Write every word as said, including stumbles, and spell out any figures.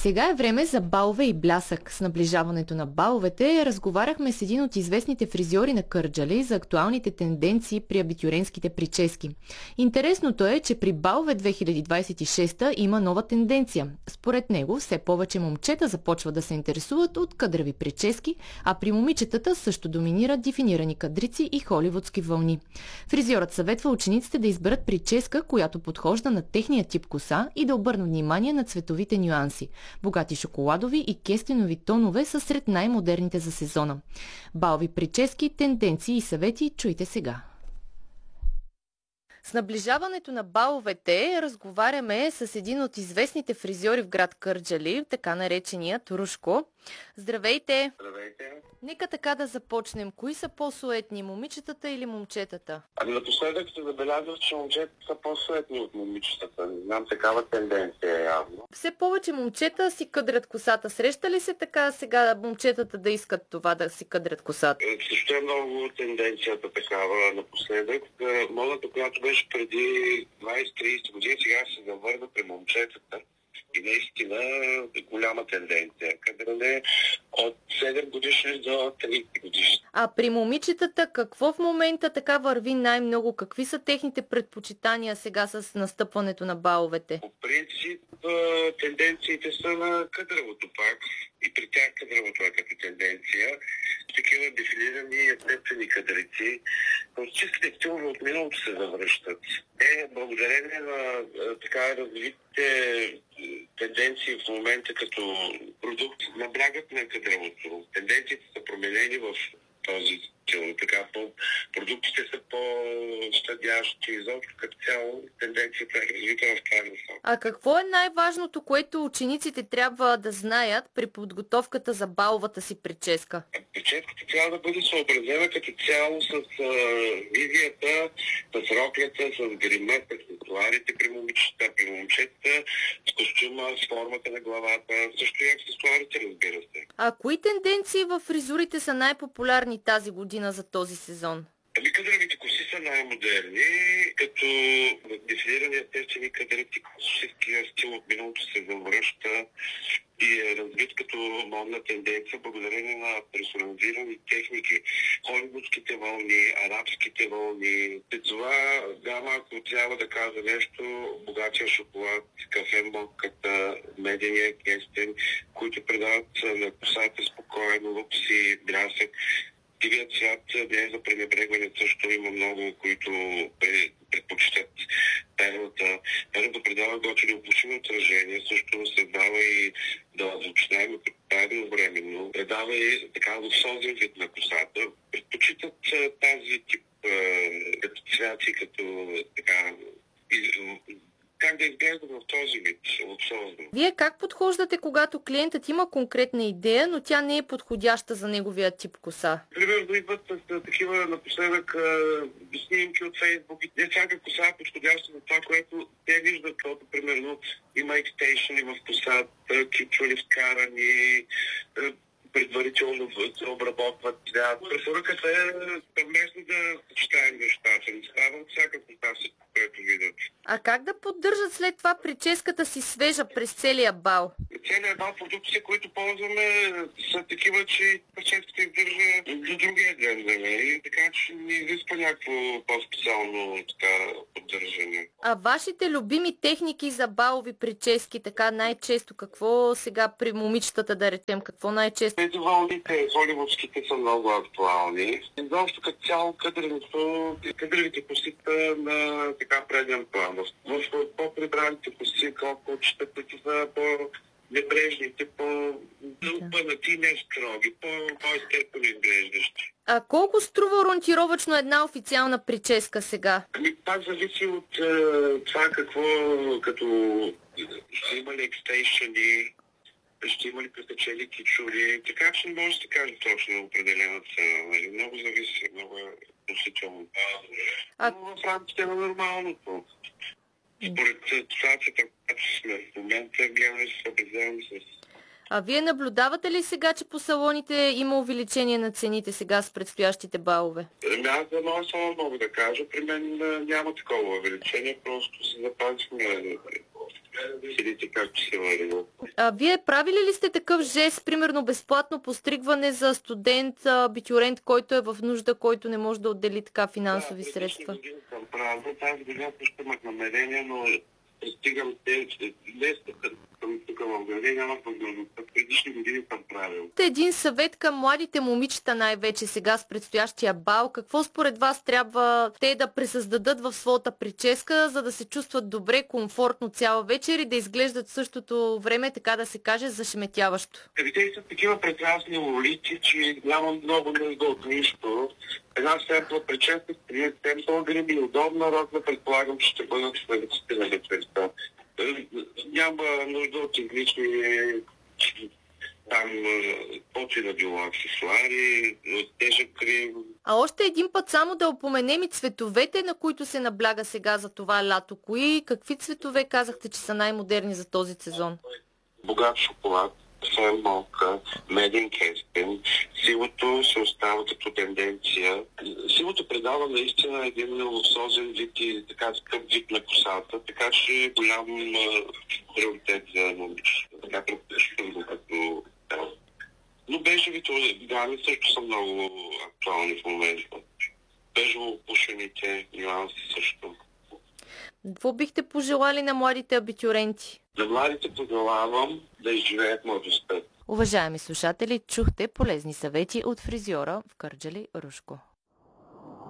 Сега е време за балове и блясък. С наближаването на баловете разговаряхме с един от известните фризьори на Кърджали за актуалните тенденции при абитюренските прически. Интересното е, че при балове две хиляди двадесет и шеста има нова тенденция. Според него все повече момчета започват да се интересуват от къдрави прически, а при момичетата също доминират дефинирани кадрици и холивудски вълни. Фризьорът съветва учениците да изберат прическа, която подхожда на техния тип коса и да обърнат внимание на цветовите нюанси. Богати шоколадови и кестенови тонове са сред най-модерните за сезона. Балови прически, тенденции и съвети чуйте сега. С наближаването на баловете разговаряме с един от известните фризьори в град Кърджали, така нареченият Рушко. Здравейте! Здравейте! Нека така да започнем. Кои са по-суетни, момичетата или момчетата? Ами напоследък се забелязвах, че момчетата са по-суетни от момичетата. Не знам, такава тенденция е явно. Все повече момчета си къдрят косата. Среща ли се така сега момчетата да искат това да си къдрят косата? Е, също е много тенденцията такава напоследък. Модата, която беше преди двадесет-тридесет години, сега се завърна при момчетата. И наистина е голяма тенденция. Къдре от седем годишни до тридесет годишни. А при момичетата какво в момента така върви най-много? Какви са техните предпочитания сега с настъпването на баловете? По принцип тенденциите са на къдравото пак. И при тях къдравото е като тенденция. Такива дефинирани естествени кадрици, чисто активно от миналото се завръщат. Те, благодарение на така развитите тенденции в момента като продукт, наблягат на кадравото. Тенденциите са променени в този стил. Така, по, продуктите са по-щадящи, изобщо като цяло тенденцията е развита в тази насока. А какво е най-важното, което учениците трябва да знаят при подготовката за баловата си прическа? Прическата трябва да бъде съобразена като цяло с а, визията, с роклята, с грима, с аксесуарите при момичета, при момчета, с костюма, с формата на главата, също и аксесуарите, разбира се. А кои тенденции в фризурите са най-популярни тази година за този сезон? Ами кадровите коси са най-модерни, като дефинирани естествени кадрици, класическия стил от миналото се завръща и е развит като модна тенденция благодарение на персонализирани техники. Холивудските вълни, арабските вълни, цветова гама, ако трябва да кажа нещо, богатия шоколад, кафе-мокката, медения кестен, които предават на косата спокоен, лукс и блясък. Дивият свят не е за пренебрегване, също има много, които предпочитат перлата. Перлата предава готини опушени отражения, също се дава и да звучнаем едновременно. Предава и така луксозен вид на косата. Предпочитат тази тип като цвяти, като така как да изглежда в този вид, луксозно. Вие как подхождате, когато клиентът има конкретна идея, но тя не е подходяща за неговия тип коса? Примерно идват с такива напоследък снимки от Фейсбук и не всяка коса е подходяща за това, което те виждат, като примерно има екстейшени в косата, кичули вкарани, предварително се обработват. Да, препоръката е съвместно да съчетаем нещата. Не става от всяка коса, което видят. А как да поддържат след това прическата си свежа през целия бал? Целият бал продуктите, които ползваме, са такива, че прическата издържа до другия ден. И така, че не изисква някакво по-специално така, поддържане. А вашите любими техники за балови прически, така най-често, какво сега при момичетата да речем, какво най-често? Тези вълните, холивудските са много актуални. Изобщо като цяло кадренето, кадревите коси са на така преден план. В по-прибраните коси, колкочета, които са по-небрежните, по-пънати, не строги, по-естествено изглеждащи. А колко струва ориентировъчно една официална прическа сега? Ами пак зависи от е, това какво, като ще има ли екстейшъни, ще има ли пресечели кичули, така че не може да се каже точно определена цена. Много зависи, много е относително. А... Но в рамките на нормалното. Според ситуацията, която сме в момента, гледаме се съобразяваме с... А вие наблюдавате ли сега, че по салоните има увеличение на цените сега с предстоящите балове? Ами аз за моя салон мога да кажа, при мен няма такова увеличение, просто се запазихме Седите както се върна. А вие правили ли сте такъв жест, примерно безплатно постригване за студент, абитюрент, който е в нужда, който не може да отдели така финансови Да, средства? година съм правил. Тази година също имах намерение, но пристигам те, днес съм тук в града, нямах възможността. Предишни години съм правил. Един съвет към младите момичета най-вече сега с предстоящия бал. Какво според вас трябва те да пресъздадат в своята прическа, за да се чувстват добре, комфортно цяла вечер и да изглеждат в същото време, така да се каже, зашеметяващо? Ами те са такива прекрасни улици, че няма много нужда от нищо. Една семпла прическа, три семпла гриби, удобна родна, предполагам, че ще бъдат следващите на вечерта. Няма нужда от излични там, каквото и да било аксесуари, тежък крем. А още един път само да упоменем и цветовете, на които се набляга сега за това лято. Кои, какви цветове казахте, че са най-модерни за този сезон? Богат шоколад, сън мока, меден кестен. Сивото се остава като тенденция. Сивото предава наистина един луксозен вид и така скъп вид на косата, така че голям приоритет за момичета. Така предпочитам го като да. Но бежевите дами също са много актуални в момента. Бежево пушените нюанси също. Какво бихте пожелали на младите абитюренти? За младите пожелавам да изживеят младостта. Уважаеми слушатели, чухте полезни съвети от фризьора в Кърджали Рушко.